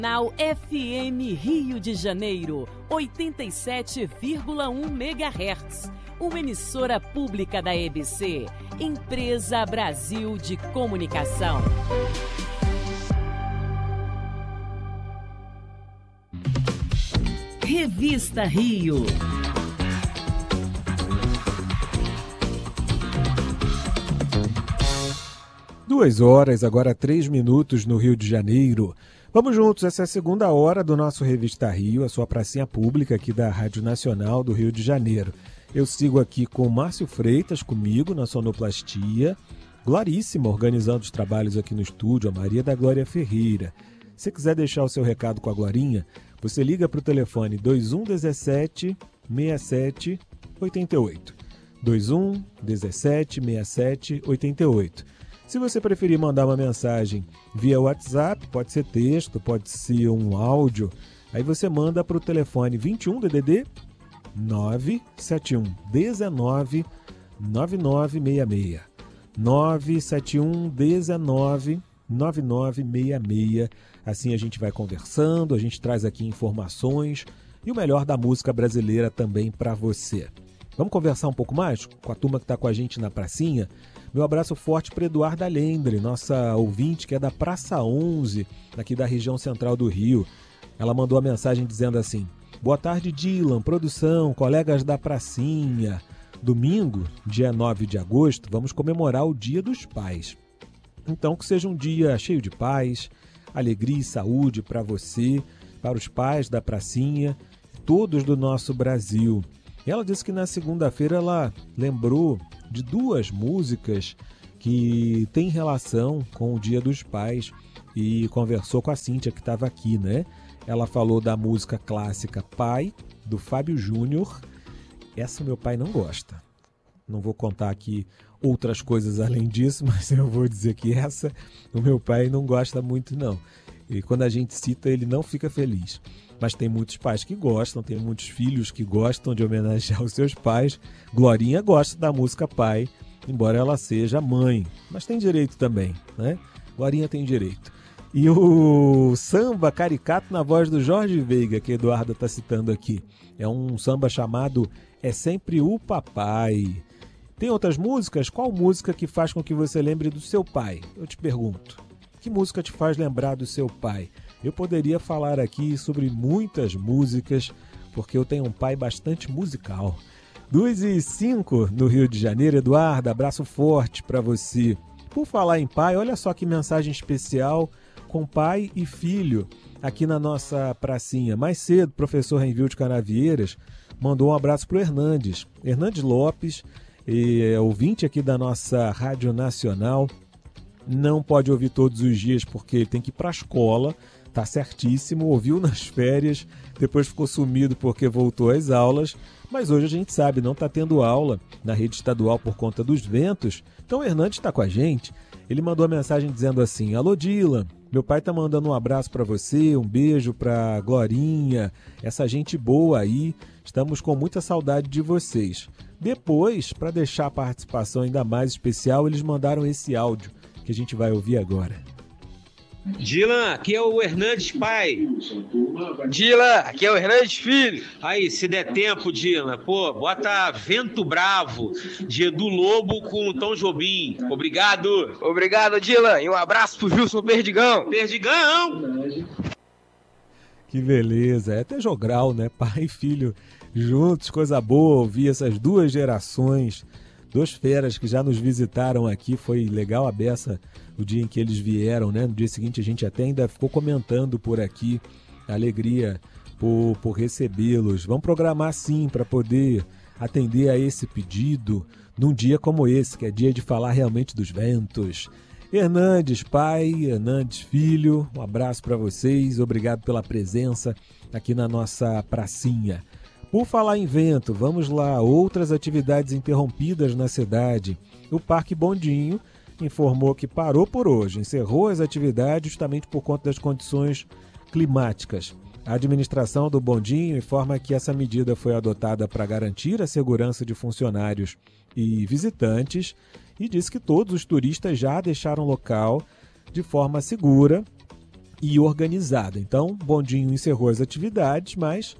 Canal FM Rio de Janeiro, 87,1 MHz. Uma emissora pública da EBC, Empresa Brasil de Comunicação. Revista Rio. Duas horas, agora 3 minutos no Rio de Janeiro. Vamos juntos, essa é a segunda hora do nosso Revista Rio, a sua pracinha pública aqui da Rádio Nacional do Rio de Janeiro. Eu sigo aqui com o Márcio Freitas, comigo na sonoplastia, Gloríssima organizando os trabalhos aqui no estúdio, a Maria da Glória Ferreira. Se você quiser deixar o seu recado com a Glorinha, você liga para o telefone 2117 67 88. 2117 67 88. Se você preferir mandar uma mensagem via WhatsApp, pode ser texto, pode ser um áudio, aí você manda para o telefone 21 DDD 971 19 9966. 971 19 9966. Assim a gente vai conversando, a gente traz aqui informações e o melhor da música brasileira também para você. Vamos conversar um pouco mais com a turma que está com a gente na pracinha? Meu abraço forte para Eduarda Lendre, nossa ouvinte que é da Praça 11, aqui da região central do Rio. Ela mandou a mensagem dizendo assim: boa tarde, Dylan, produção, colegas da pracinha. Domingo, dia 9 de agosto, vamos comemorar o Dia dos Pais. Então que seja um dia cheio de paz, alegria e saúde para você, para os pais da pracinha, todos do nosso Brasil. E ela disse que na segunda-feira ela lembrou de duas músicas que têm relação com o Dia dos Pais e conversou com a Cíntia que estava aqui, né? Ela falou da música clássica Pai, do Fábio Júnior. Essa meu pai não gosta. Não vou contar aqui outras coisas além disso, mas eu vou dizer que essa o meu pai não gosta muito não. E quando a gente cita, ele não fica feliz. Mas tem muitos pais que gostam, tem muitos filhos que gostam de homenagear os seus pais. Glorinha gosta da música Pai, embora ela seja mãe, mas tem direito também, né? Glorinha tem direito. E o samba caricato na voz do Jorge Veiga, que a Eduarda está citando aqui. É um samba chamado É Sempre o Papai. Tem outras músicas? Qual música que faz com que você lembre do seu pai? Eu te pergunto. Que música te faz lembrar do seu pai? Eu poderia falar aqui sobre muitas músicas, porque eu tenho um pai bastante musical. 2h05 no Rio de Janeiro. Eduardo, abraço forte para você. Por falar em pai, olha só que mensagem especial com pai e filho aqui na nossa pracinha. Mais cedo, o professor Renvil de Canavieiras mandou um abraço para o Hernandes. Hernandes Lopes, ouvinte aqui da nossa Rádio Nacional. Não pode ouvir todos os dias porque ele tem que ir para a escola. Tá certíssimo, ouviu nas férias, depois ficou sumido porque voltou às aulas, mas hoje a gente sabe, não está tendo aula na rede estadual por conta dos ventos, então o Hernandes está com a gente. Ele mandou a mensagem dizendo assim: alô Dylan, meu pai tá mandando um abraço para você, um beijo para Glorinha, essa gente boa aí, estamos com muita saudade de vocês. Depois, para deixar a participação ainda mais especial, eles mandaram esse áudio que a gente vai ouvir agora. Dylan, aqui é o Hernandes pai. Dylan, aqui é o Hernandes filho. Aí, se der tempo, Dylan, pô, bota Vento Bravo, de Edu Lobo com o Tom Jobim. Obrigado. Obrigado, Dylan. E um abraço pro Wilson Perdigão. Perdigão! Que beleza. É até jogral, né? Pai e filho juntos, coisa boa ouvir essas duas gerações. Duas feras que já nos visitaram aqui, foi legal a beça o dia em que eles vieram, né? No dia seguinte a gente até ainda ficou comentando por aqui a alegria por recebê-los. Vamos programar sim para poder atender a esse pedido num dia como esse, que é dia de falar realmente dos ventos. Hernandes pai, Hernandes filho, um abraço para vocês, obrigado pela presença aqui na nossa pracinha. Por falar em vento, vamos lá, outras atividades interrompidas na cidade. O Parque Bondinho informou que parou por hoje, encerrou as atividades justamente por conta das condições climáticas. A administração do Bondinho informa que essa medida foi adotada para garantir a segurança de funcionários e visitantes e diz que todos os turistas já deixaram o local de forma segura e organizada. Então, Bondinho encerrou as atividades, mas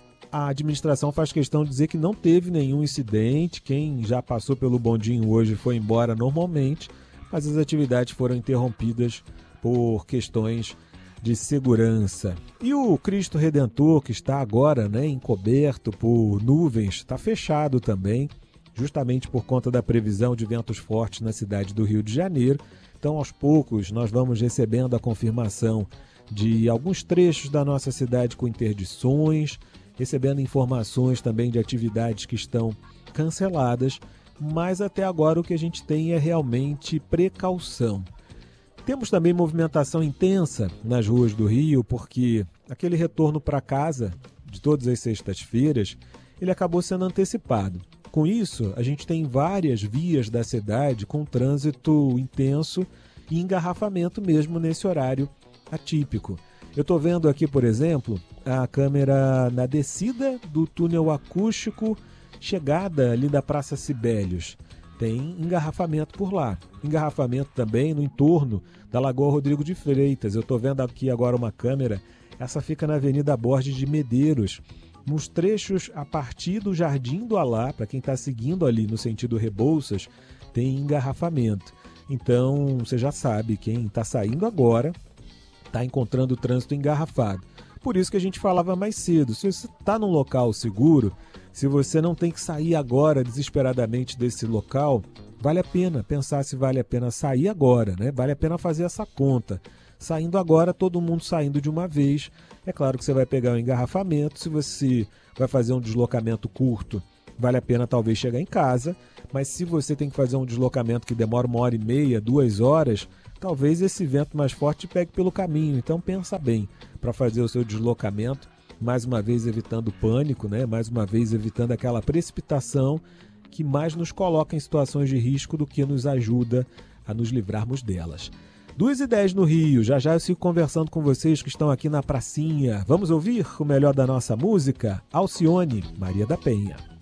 a administração faz questão de dizer que não teve nenhum incidente. Quem já passou pelo Bondinho hoje foi embora normalmente, mas as atividades foram interrompidas por questões de segurança. E o Cristo Redentor, que está agora, encoberto por nuvens, está fechado também, justamente por conta da previsão de ventos fortes na cidade do Rio de Janeiro. Então, aos poucos, nós vamos recebendo a confirmação de alguns trechos da nossa cidade com interdições, recebendo informações também de atividades que estão canceladas, mas até agora o que a gente tem é realmente precaução. Temos também movimentação intensa nas ruas do Rio, porque aquele retorno para casa de todas as sextas-feiras, ele acabou sendo antecipado. Com isso, a gente tem várias vias da cidade com trânsito intenso e engarrafamento mesmo nesse horário atípico. Eu estou vendo aqui, por exemplo, a câmera na descida do túnel acústico, chegada ali da Praça Sibelius. Tem engarrafamento por lá. Engarrafamento também no entorno da Lagoa Rodrigo de Freitas. Eu estou vendo aqui agora uma câmera, essa fica na Avenida Borges de Medeiros, nos trechos a partir do Jardim do Alá, para quem está seguindo ali no sentido Rebouças, tem engarrafamento. Então, você já sabe, quem está saindo agora está encontrando o trânsito engarrafado. Por isso que a gente falava mais cedo, se você está num local seguro, se você não tem que sair agora desesperadamente desse local, vale a pena pensar se vale a pena sair agora, Vale a pena fazer essa conta. Saindo agora, todo mundo saindo de uma vez. É claro que você vai pegar um engarrafamento. Se você vai fazer um deslocamento curto, vale a pena talvez chegar em casa. Mas se você tem que fazer um deslocamento que demora 1h30, 2 horas, talvez esse vento mais forte te pegue pelo caminho. Então pensa bem para fazer o seu deslocamento, mais uma vez evitando pânico, mais uma vez evitando aquela precipitação que mais nos coloca em situações de risco do que nos ajuda a nos livrarmos delas. 2h10 no Rio, já eu sigo conversando com vocês que estão aqui na pracinha. Vamos ouvir o melhor da nossa música? Alcione, Maria da Penha.